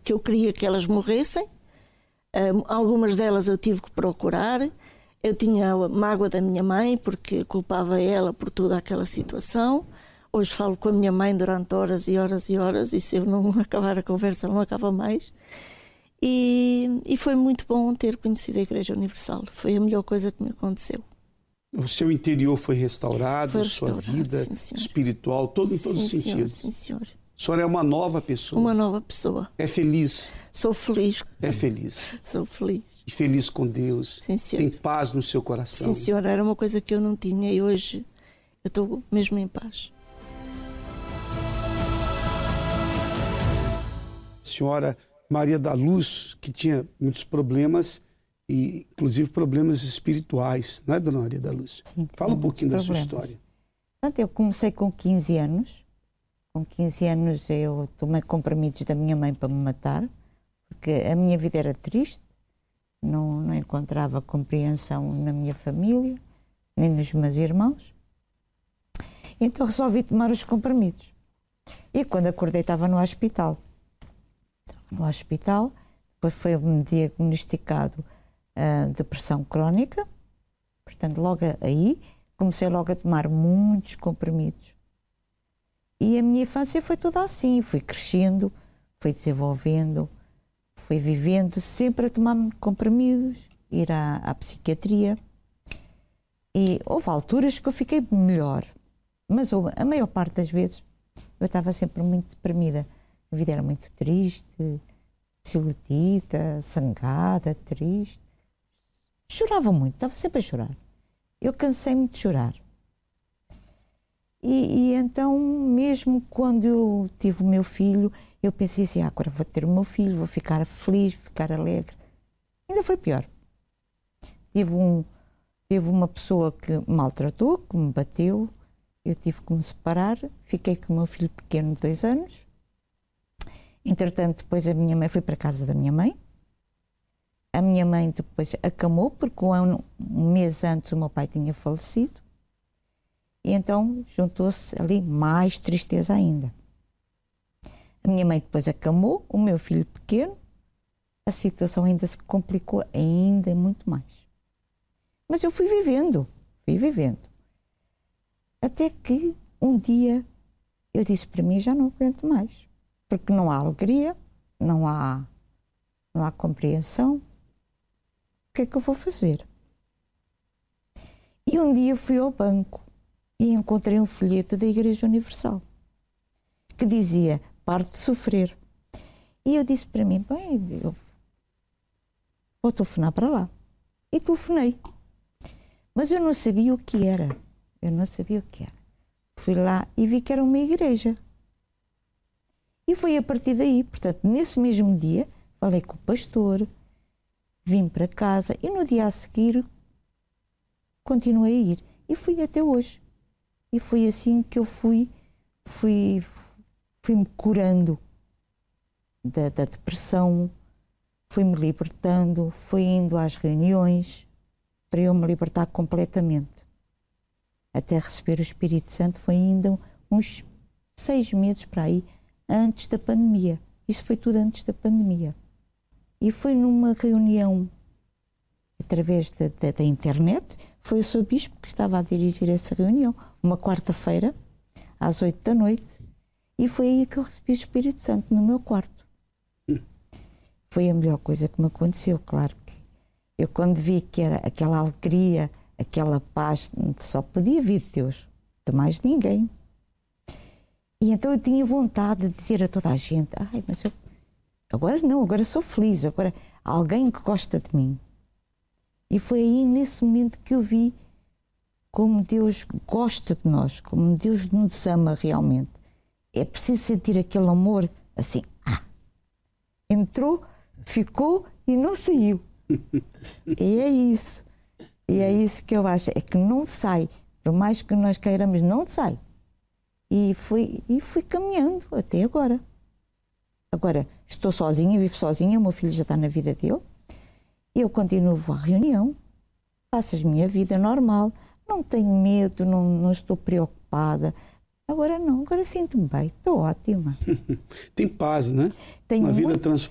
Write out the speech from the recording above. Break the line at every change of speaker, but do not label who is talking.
que eu queria que elas morressem. Algumas delas eu tive que procurar. Eu tinha a mágoa da minha mãe, porque culpava ela por toda aquela situação. Hoje falo com a minha mãe durante horas e horas e horas, e se eu não acabar a conversa não acaba mais. E foi muito bom ter conhecido a Igreja Universal. Foi a melhor coisa que me aconteceu.
O seu interior foi restaurado, sua vida
sim,
espiritual, em todos os sentidos.
Sim, senhor.
A senhora é uma nova pessoa.
Uma nova pessoa.
É feliz.
Sou feliz.
É feliz.
Sou feliz.
E feliz com Deus.
Sim, senhor.
Tem paz no seu coração.
Sim, senhora. Era uma coisa que eu não tinha e hoje eu estou mesmo em paz.
Senhora Maria da Luz, que tinha muitos problemas, e inclusive problemas espirituais, não é, dona Maria da Luz?
Sim.
Fala um pouquinho da sua história.
Portanto, eu comecei com 15 anos. Com 15 anos eu tomei comprimidos da minha mãe para me matar, porque a minha vida era triste, não encontrava compreensão na minha família, nem nos meus irmãos. Então resolvi tomar os comprimidos. E quando acordei estava no hospital. Depois foi-me diagnosticado depressão crónica. Portanto, logo aí comecei logo a tomar muitos comprimidos. E a minha infância foi toda assim, fui crescendo, fui desenvolvendo, fui vivendo, sempre a tomar comprimidos, ir à psiquiatria. E houve alturas que eu fiquei melhor, mas a maior parte das vezes eu estava sempre muito deprimida. A vida era muito triste, desiludida, zangada, triste. Chorava muito, estava sempre a chorar. Eu cansei-me de chorar. E então, mesmo quando eu tive o meu filho, eu pensei assim, agora vou ter o meu filho, vou ficar feliz, vou ficar alegre. Ainda foi pior. Tive uma pessoa que me maltratou, que me bateu, eu tive que me separar, fiquei com o meu filho pequeno de 2 anos. Entretanto, depois a minha mãe foi para a casa da minha mãe. A minha mãe depois acamou, porque um mês antes o meu pai tinha falecido. E então juntou-se ali mais tristeza ainda. A minha mãe depois acamou, o meu filho pequeno, a situação ainda se complicou ainda muito mais. Mas eu fui vivendo. Até que um dia eu disse para mim, já não aguento mais. Porque não há alegria, não há compreensão. O que é que eu vou fazer? E um dia fui ao banco e encontrei um folheto da Igreja Universal que dizia, pare de sofrer. E eu disse para mim, bem, eu vou telefonar para lá. E telefonei. Mas eu não sabia o que era. Fui lá e vi que era uma igreja. E foi a partir daí, portanto, nesse mesmo dia, falei com o pastor, vim para casa e no dia a seguir continuei a ir. E fui até hoje. E foi assim que eu fui-me curando da depressão, fui-me libertando, fui indo às reuniões para eu me libertar completamente. Até receber o Espírito Santo foi ainda uns 6 meses para aí, antes da pandemia. Isso foi tudo antes da pandemia. E foi numa reunião através da internet, foi o seu bispo que estava a dirigir essa reunião, uma quarta-feira, às 8 da noite, e foi aí que eu recebi o Espírito Santo, no meu quarto. Foi a melhor coisa que me aconteceu, claro que eu quando vi que era aquela alegria, aquela paz, só podia vir de Deus, de mais ninguém. E então eu tinha vontade de dizer a toda a gente, mas eu agora não, agora sou feliz, agora há alguém que gosta de mim. E foi aí, nesse momento, que eu vi como Deus gosta de nós, como Deus nos ama realmente. É preciso sentir aquele amor assim, entrou, ficou e não saiu. E é isso. E é isso que eu acho, é que não sai, por mais que nós queiramos, não sai. E fui caminhando até agora. Agora, estou sozinha, vivo sozinha, o meu filho já está na vida dele. Eu continuo à reunião, faço a minha vida normal, não tenho medo, não estou preocupada. Agora não, agora sinto-me bem, estou ótima.
Tem paz, né?
Tenho
uma vida
muito...
transformada.